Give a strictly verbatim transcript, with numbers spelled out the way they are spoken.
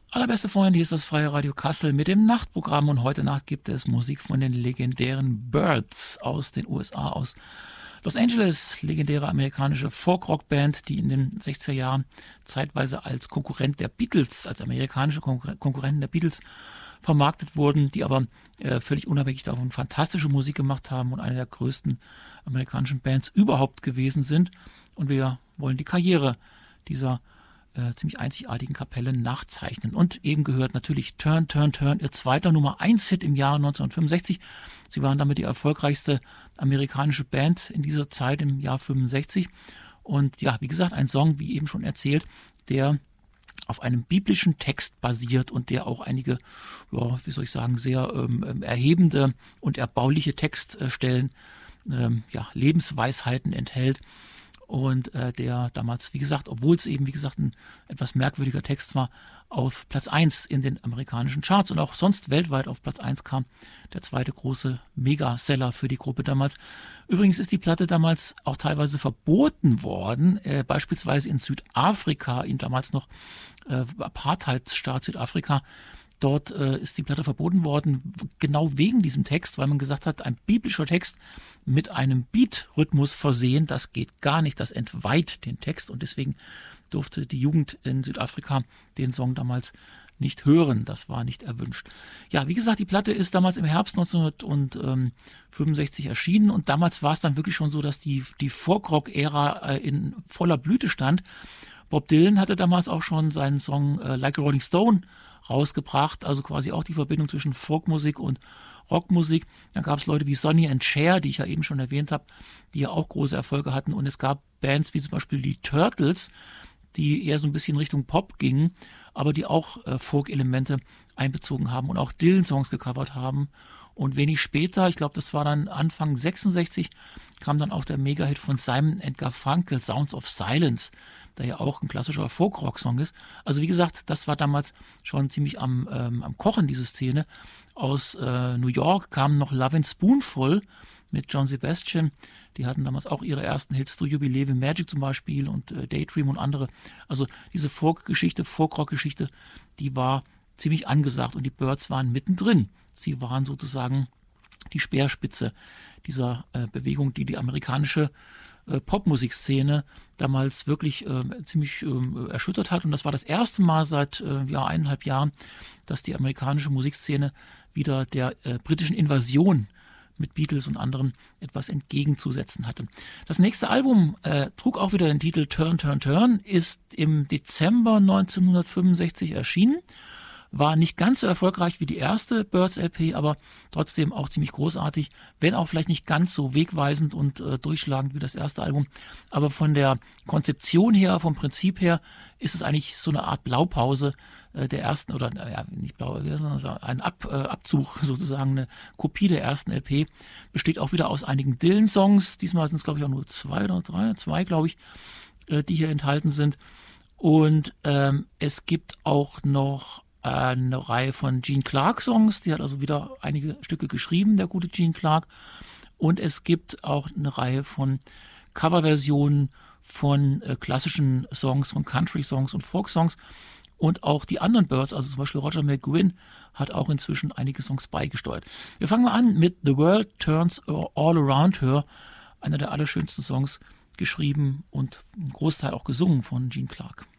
Allerbeste Freunde, hier ist das Freie Radio Kassel mit dem Nachtprogramm und heute Nacht gibt es Musik von den legendären Byrds aus den U S A, aus Los Angeles, legendäre amerikanische Folk-Rock-Band, die in den sechziger Jahren zeitweise als Konkurrent der Beatles, als amerikanische Konkur- Konkurrenten der Beatles vermarktet wurden, die aber äh, völlig unabhängig davon fantastische Musik gemacht haben und eine der größten amerikanischen Bands überhaupt gewesen sind. Und wir wollen die Karriere dieser äh, ziemlich einzigartigen Kapelle nachzeichnen. Und eben gehört natürlich Turn, Turn, Turn, ihr zweiter Nummer eins Hit im Jahr neunzehnhundertfünfundsechzig. Sie waren damit die erfolgreichste amerikanische Band in dieser Zeit im Jahr fünfundsechzig. Und ja, wie gesagt, ein Song, wie eben schon erzählt, der auf einem biblischen Text basiert und der auch einige, ja, wie soll ich sagen, sehr ähm, erhebende und erbauliche Textstellen, ähm, ja, Lebensweisheiten enthält. Und äh, der damals, wie gesagt, obwohl es eben, wie gesagt, ein etwas merkwürdiger Text war, auf Platz eins in den amerikanischen Charts und auch sonst weltweit auf Platz eins kam. Der zweite große Megaseller für die Gruppe damals. Übrigens ist die Platte damals auch teilweise verboten worden, äh, beispielsweise in Südafrika, in damals noch äh, Apartheidsstaat Südafrika. Dort äh, ist die Platte verboten worden, genau wegen diesem Text, weil man gesagt hat, ein biblischer Text mit einem Beat-Rhythmus versehen, das geht gar nicht, das entweiht den Text und deswegen durfte die Jugend in Südafrika den Song damals nicht hören, das war nicht erwünscht. Ja, wie gesagt, die Platte ist damals im Herbst neunzehnhundertfünfundsechzig erschienen und damals war es dann wirklich schon so, dass die, die Folk-Rock-Ära äh, in voller Blüte stand. Bob Dylan hatte damals auch schon seinen Song äh, Like a Rolling Stone rausgebracht, also quasi auch die Verbindung zwischen Folkmusik und Rockmusik. Dann gab es Leute wie Sonny and Cher, die ich ja eben schon erwähnt habe, die ja auch große Erfolge hatten. Und es gab Bands wie zum Beispiel die Turtles, die eher so ein bisschen Richtung Pop gingen, aber die auch äh, Folk-Elemente einbezogen haben und auch Dylan-Songs gecovert haben. Und wenig später, ich glaube, das war dann Anfang sechsundsechzig, kam dann auch der Mega-Hit von Simon and Garfunkel, Sounds of Silence, der ja auch ein klassischer Folk-Rock-Song ist. Also wie gesagt, das war damals schon ziemlich am, ähm, am Kochen, diese Szene. Aus äh, New York kam noch Lovin' Spoonful mit John Sebastian. Die hatten damals auch ihre ersten Hits, Do You Believe in Magic zum Beispiel und äh, Daydream und andere. Also diese Folk-Geschichte, Folk-Rock-Geschichte, die war ziemlich angesagt und die Byrds waren mittendrin. Sie waren sozusagen die Speerspitze dieser äh, Bewegung, die die amerikanische äh, Popmusikszene damals wirklich äh, ziemlich äh, erschüttert hat. Und das war das erste Mal seit äh, ja, eineinhalb Jahren, dass die amerikanische Musikszene wieder der äh, britischen Invasion mit Beatles und anderen etwas entgegenzusetzen hatte. Das nächste Album äh, trug auch wieder den Titel Turn, Turn, Turn, ist im Dezember neunzehnhundertfünfundsechzig erschienen. War nicht ganz so erfolgreich wie die erste Byrds L P, aber trotzdem auch ziemlich großartig, wenn auch vielleicht nicht ganz so wegweisend und äh, durchschlagend wie das erste Album. Aber von der Konzeption her, vom Prinzip her, ist es eigentlich so eine Art Blaupause äh, der ersten, oder naja, nicht Blaupause, sondern ein Ab, äh, Abzug, sozusagen eine Kopie der ersten L P. Besteht auch wieder aus einigen Dylan-Songs, diesmal sind es glaube ich auch nur zwei oder drei, zwei glaube ich, äh, die hier enthalten sind. Und ähm, es gibt auch noch eine Reihe von Gene Clark Songs, die hat also wieder einige Stücke geschrieben, der gute Gene Clark. Und es gibt auch eine Reihe von Coverversionen von äh, klassischen Songs, von Country-Songs und Folk-Songs. Und auch die anderen Byrds, also zum Beispiel Roger McGuinn, hat auch inzwischen einige Songs beigesteuert. Wir fangen mal an mit The World Turns All Around Her, einer der allerschönsten Songs, geschrieben und einen Großteil auch gesungen von Gene Clark.